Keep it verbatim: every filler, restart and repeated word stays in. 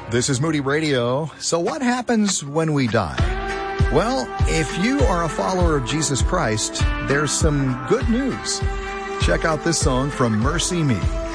This is Moody Radio. So what happens when we die? Well, if you are a follower of Jesus Christ, there's some good news. Check out this song from Mercy Me.